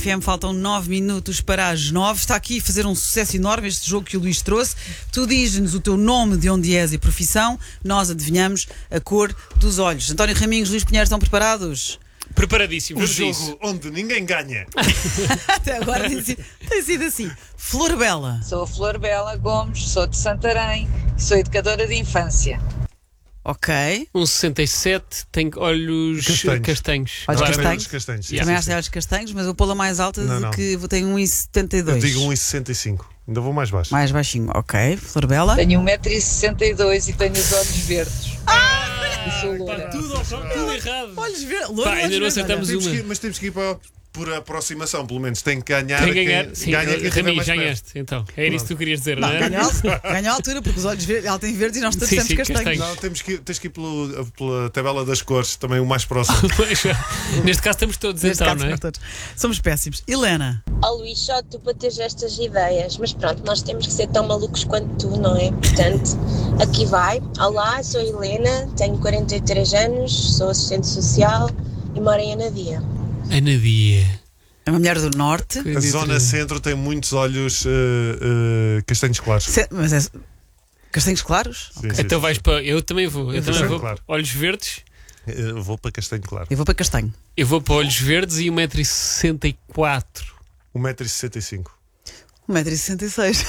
FM, faltam 9 minutos para as 9. Está aqui a fazer um sucesso enorme este jogo que o Luís trouxe. Tu dizes-nos o teu nome, de onde és e profissão. Nós adivinhamos a cor dos olhos. António Raminhos, Luís Pinheiro, estão preparados? Preparadíssimo. O jogo onde ninguém ganha. Até agora tem sido assim. Flor Bela. Sou a Flor Bela Gomes, sou de Santarém, sou educadora de infância. Ok. 1,67, tem olhos castanhos. Olhos Claramente castanhos. sim, Também sim, acho que sim. olhos castanhos, mas eu vou pô-la mais alta Não. que tenho 1,72. Eu digo 1,65. Ainda vou mais baixo. Mais baixinho. Ok. Flor Bela. Tenho 1,62 m e tenho os olhos verdes. E sou loura. Tudo errado. Olhos verdes. Pá, ainda não acertamos uma. Mas temos que ir por aproximação, pelo menos. Tem que ganhar. Tem que ganhar. Sim, ganha quem estiver Raminhos, mais perto. ganhaste. Então, era isso que tu querias dizer, não é? Ganhou a altura, porque os olhos verdes, ela tem verdes e nós todos Sim, temos sim, castanhos. castanhos. Não, tens que ir pela tabela das cores, também o mais próximo. Neste caso estamos todos, Neste então, caso, não é? somos todos. Somos péssimos. Helena. Ó Luís, só tu para teres estas ideias, mas pronto, nós temos que ser tão malucos quanto tu, não é? Portanto, aqui vai. Olá, sou Helena, tenho 43 anos, sou assistente social e moro em Anadia. Anadia. É uma mulher do norte. A zona centro tem muitos olhos castanhos claros. Mas é castanhos claros? Sim, sim, Então sim. vais para. Eu também vou. Eu também Castanho vou. claro. Olhos verdes. Eu vou para castanho claro. Eu vou para castanho. Eu vou para olhos verdes e 1,64 m. 1,65 m. 1,66 m.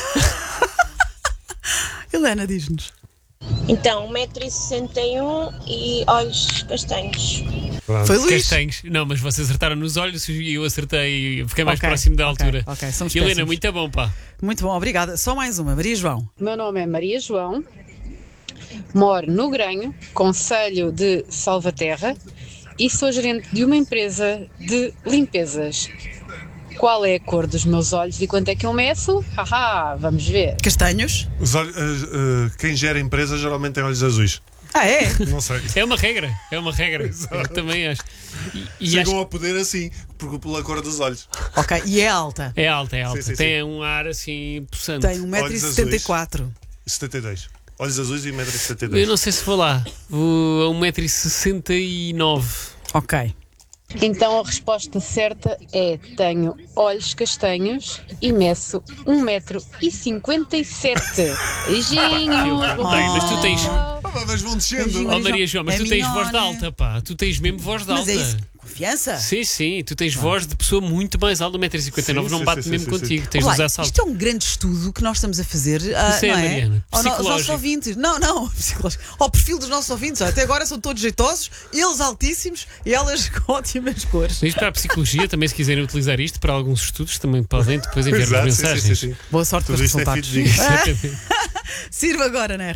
Helena, diz-nos. Então, 1,61 m e olhos castanhos. Pronto. Foi Luís. Castanhos. Não, mas vocês acertaram nos olhos e eu acertei. Eu fiquei mais Ok, próximo da ok, altura. ok, somos Helena, péssimos. muito bom, pá. Muito bom, obrigada. Só mais uma. Maria João. Meu nome é Maria João, moro no Granho, concelho de Salvaterra e sou gerente de uma empresa de limpezas. Qual é a cor dos meus olhos e quanto é que eu meço? Haha, vamos ver. Castanhos. Quem gera empresa geralmente tem olhos azuis. Ah, é? Não sei. É uma regra. Eu também acho. E Chegam acho ao poder assim, porque pela cor dos olhos. Ok. E é alta. é alta. Sim. Tem um ar assim possante. Tem 1,74 m. 72. Olhos azuis e 1,72 Eu m. não sei se vou lá. Vou a 1,69 m. Ok. Então a resposta certa é: tenho olhos castanhos e meço 1,57 m. Beijinho! Mas tu tens. Mas vão descendo. Beijinho. Oh Maria João, mas É tu tens voz de minhona. alta, pá. Tu tens mesmo voz de Mas alta. é isso. Confiança? Sim, tu tens voz de pessoa muito mais alta, 1,59 m, não Sim, bate sim, mesmo sim, contigo. sim. Tens de Olá, usar salto. isto é um grande estudo que nós estamos a fazer. Isso não é, Mariana. Os nossos Psicológico. ouvintes. Não, psicológico. Ao perfil dos nossos ouvintes. Até agora são todos jeitosos, eles altíssimos e elas com ótimas cores. Isto para a psicologia, também se quiserem utilizar isto para alguns estudos, também podem depois enviar-nos Exato, mensagens. sim. Boa sorte com os Tudo isto é resultados. fidedigno. Exatamente. Sirva agora, né?